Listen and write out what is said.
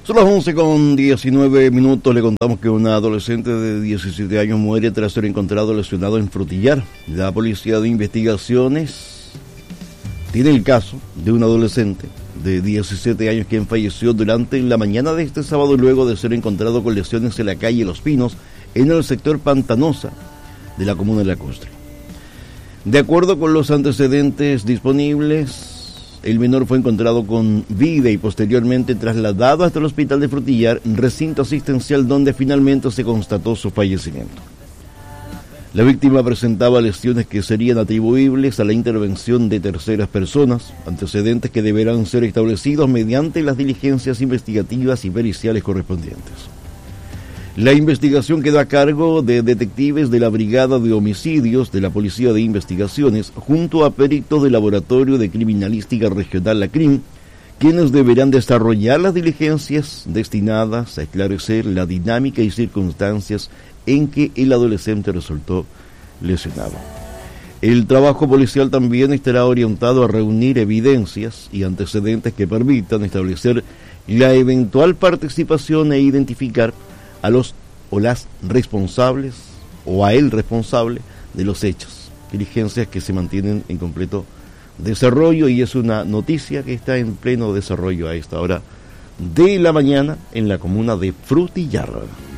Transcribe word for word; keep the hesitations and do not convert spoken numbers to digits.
Son las once con diecinueve minutos. Le contamos que una adolescente de diecisiete años muere tras ser encontrado lesionado en Frutillar. La Policía de Investigaciones tiene el caso de un adolescente de diecisiete años quien falleció durante la mañana de este sábado luego de ser encontrado con lesiones en la calle Los Pinos en el sector Pantanosa de la comuna de Lacustre. De acuerdo con los antecedentes disponibles, el menor fue encontrado con vida y posteriormente trasladado hasta el hospital de Frutillar, recinto asistencial donde finalmente se constató su fallecimiento. La víctima presentaba lesiones que serían atribuibles a la intervención de terceras personas, antecedentes que deberán ser establecidos mediante las diligencias investigativas y periciales correspondientes. La investigación quedó a cargo de detectives de la Brigada de Homicidios de la Policía de Investigaciones junto a peritos del Laboratorio de Criminalística Regional LACRIM, quienes deberán desarrollar las diligencias destinadas a esclarecer la dinámica y circunstancias en que el adolescente resultó lesionado. El trabajo policial también estará orientado a reunir evidencias y antecedentes que permitan establecer la eventual participación e identificar a los o las responsables o a el responsable de los hechos, diligencias que se mantienen en completo desarrollo y es una noticia que está en pleno desarrollo a esta hora de la mañana en la comuna de Frutillar.